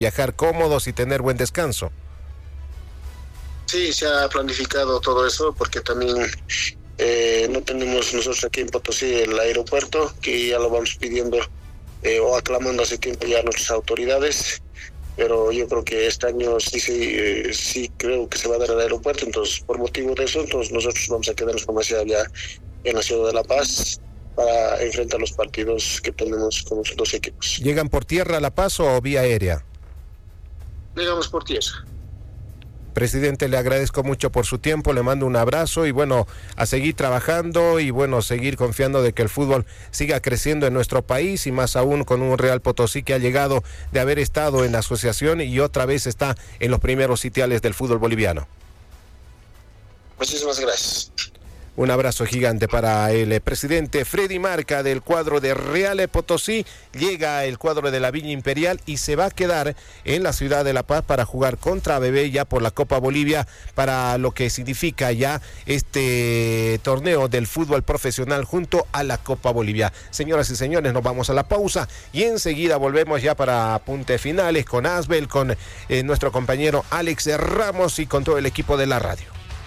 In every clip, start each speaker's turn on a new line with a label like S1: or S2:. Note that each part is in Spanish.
S1: viajar cómodos y tener buen descanso.
S2: Sí, se ha planificado todo eso porque también no tenemos nosotros aquí en Potosí el aeropuerto, que ya lo vamos pidiendo o aclamando hace tiempo ya a nuestras autoridades, pero yo creo que este año sí creo que se va a dar el aeropuerto, entonces por motivo de eso, entonces nosotros vamos a quedarnos como sea allá en la ciudad de La Paz para enfrentar los partidos que tenemos con los dos equipos.
S1: ¿Llegan por tierra a La Paz o vía aérea?
S2: Llegamos por tierra.
S1: Presidente, le agradezco mucho por su tiempo, le mando un abrazo y bueno, a seguir trabajando y bueno, seguir confiando de que el fútbol siga creciendo en nuestro país y más aún con un Real Potosí que ha llegado de haber estado en la asociación y otra vez está en los primeros sitiales del fútbol boliviano.
S2: Muchísimas gracias.
S1: Un abrazo gigante para el presidente Freddy Marca del cuadro de Real Potosí. Llega el cuadro de la Villa Imperial y se va a quedar en la ciudad de La Paz para jugar contra Bebé ya por la Copa Bolivia, para lo que significa ya este torneo del fútbol profesional junto a la Copa Bolivia. Señoras y señores, nos vamos a la pausa y enseguida volvemos ya para apuntes finales con Asbel, con nuestro compañero Alex Ramos y con todo el equipo de la radio.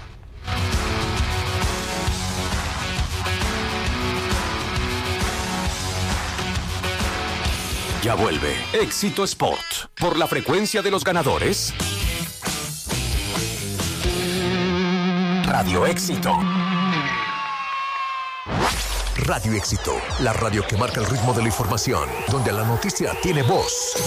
S3: Ya vuelve Éxito Sport por la frecuencia de los ganadores. Radio Éxito. Radio Éxito, la radio que marca el ritmo de la información, donde la noticia tiene voz.